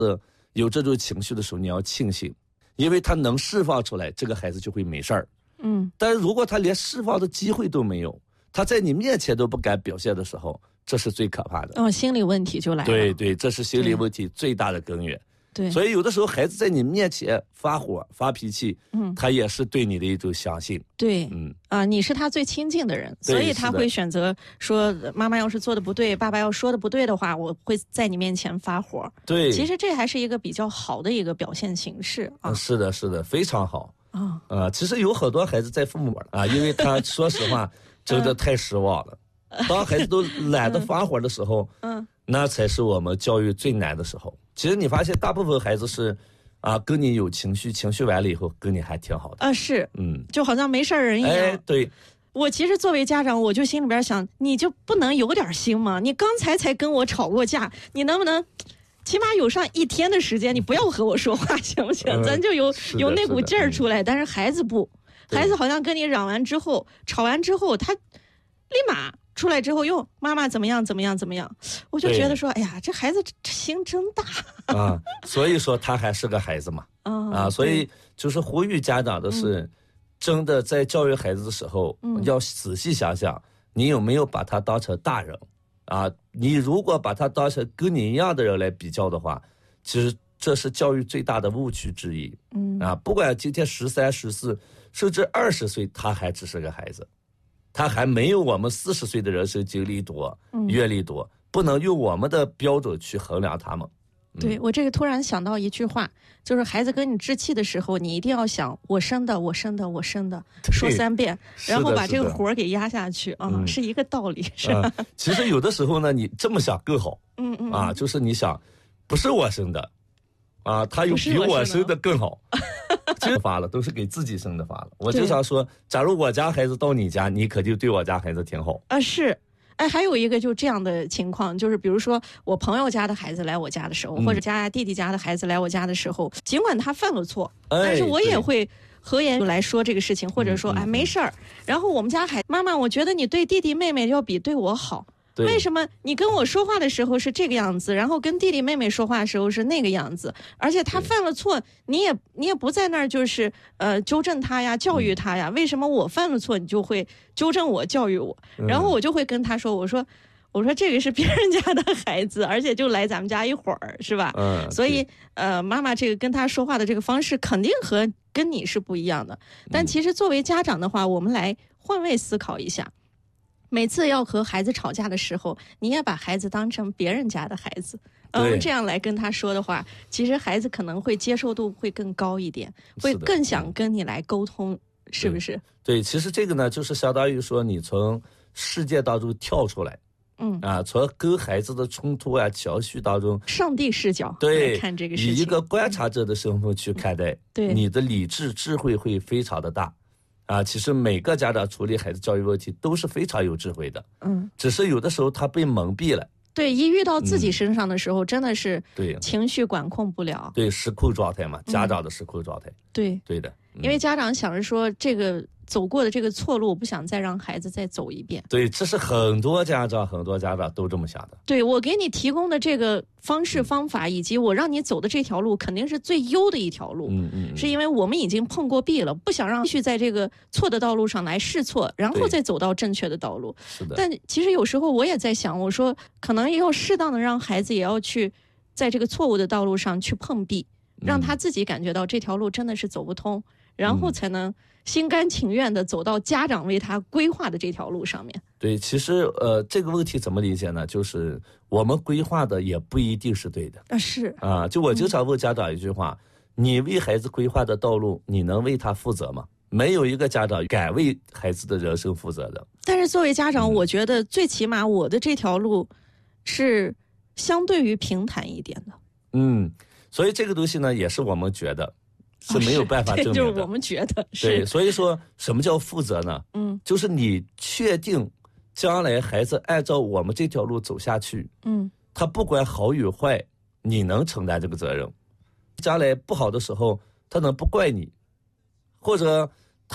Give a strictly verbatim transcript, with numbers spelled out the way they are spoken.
有这种情绪的时候，你要庆幸，因为他能释放出来，这个孩子就会没事儿。 嗯， 但是如果他连释放的机会都没有，他在你面前都不敢表现的时候，这是最可怕的。 哦，心理问题就来了。 对对，这是心理问题最大的根源。 对， 所以有的时候孩子在你面前发火发脾气，嗯，他也是对你的一种相信。 对，嗯啊、呃，你是他最亲近的人，所以他会选择说，妈妈要是做的不对，爸爸要说的不对的话，我会在你面前发火。 对， 其实这还是一个比较好的一个表现形式啊。 是的，是的，非常好啊。 呃，其实有很多孩子在父母啊，因为他说实话真的太失望了。嗯、当孩子都懒得发火的时候，嗯，那才是我们教育最难的时候。其实你发现大部分孩子是，啊，跟你有情绪，情绪完了以后跟你还挺好的。 啊，是， 嗯， 就好像没事人一样。 哎，对。 我其实作为家长，我就心里边想，你就不能有点心吗？你刚才才跟我吵过架，你能不能起码有上一天的时间，你不要和我说话，行不行？嗯、咱就有有那股劲儿出来。但是孩子不，孩子好像跟你嚷完之后，吵完之后，他立马出来之后又妈妈怎么样怎么样怎么样，我就觉得说，哎呀，这孩子心真大啊！所以说他还是个孩子嘛， 啊, 啊，所以就是呼吁家长的是，嗯、真的在教育孩子的时候，嗯、要仔细想想，你有没有把他当成大人啊？你如果把他当成跟你一样的人来比较的话，其实这是教育最大的误区之一。嗯啊，不管今天十三、十四，甚至二十岁，他还只是个孩子。他还没有我们四十岁的人生经历多、嗯、阅历多，不能用我们的标准去衡量他们。 嗯、对，我这个突然想到一句话，就是孩子跟你置气的时候，你一定要想我生的，我生的，我生的，说三遍，然后把这个活给压下去啊、嗯，是一个道理，是吧、 嗯？其实有的时候呢，你这么想更好。嗯嗯啊，就是你想，不是我生的，啊，他有比我生的更好。真发了，都是给自己生的发了。我就想说，假如我家孩子到你家，你可就对我家孩子挺好啊。是，哎，还有一个就这样的情况，就是比如说我朋友家的孩子来我家的时候，嗯、或者家弟弟家的孩子来我家的时候，尽管他犯了错，哎、但是我也会和颜来说这个事情，或者说、嗯、哎没事儿。然后我们家孩妈妈，我觉得你对弟弟妹妹要比对我好。为什么你跟我说话的时候是这个样子，然后跟弟弟妹妹说话的时候是那个样子？而且他犯了错，你也你也不在那儿就是呃纠正他呀，教育他呀。为什么我犯了错，你就会纠正我、教育我？然后我就会跟他说：“我说，我说这个是别人家的孩子，而且就来咱们家一会儿，是吧？嗯，所以呃，妈妈这个跟他说话的这个方式肯定和跟你是不一样的。但其实作为家长的话，我们来换位思考一下。”每次要和孩子吵架的时候，你也把孩子当成别人家的孩子，嗯，这样来跟他说的话，其实孩子可能会接受度会更高一点，会更想跟你来沟通，是不是？ 对，对，其实这个呢，就是相当于说你从世界当中跳出来，嗯啊，从跟孩子的冲突啊、情绪当中， 上帝视角对来看这个事情， 以一个观察者的身份去看待，嗯、 对， 你的理智智慧会非常的大。啊，其实每个家长处理孩子教育问题都是非常有智慧的，嗯，只是有的时候他被蒙蔽了。 对，一遇到自己身上的时候，嗯、真的是对情绪管控不了， 对失控状态嘛，家长的失控状态， 嗯、对对的， 嗯、因为家长想着说这个走过的这个错路，不想再让孩子再走一遍。 对，这是很多家长很多家长都这么想的。 对，我给你提供的这个方式方法，以及我让你走的这条路，肯定是最优的一条路。嗯嗯，是因为我们已经碰过壁了，不想让继续在这个错的道路上来试错，然后再走到正确的道路。 是的。 但其实有时候我也在想，我说可能要适当的让孩子也要去在这个错误的道路上去碰壁，让他自己感觉到这条路真的是走不通，然后才能心甘情愿的走到家长为他规划的这条路上面。 对，其实呃这个问题怎么理解呢？就是我们规划的也不一定是对的啊，是啊，就我经常问家长一句话、嗯、你为孩子规划的道路，你能为他负责吗？没有一个家长敢为孩子的人生负责的。 但是作为家长、嗯、我觉得最起码我的这条路是相对于平坦一点的。 嗯，所以这个东西呢也是我们觉得是没有办法证明的、 哦、就是我们觉得是。 对，所以说什么叫负责呢？嗯，就是你确定将来孩子按照我们这条路走下去，嗯，他不管好与坏，你能承担这个责任。将来不好的时候，他能不怪你，或者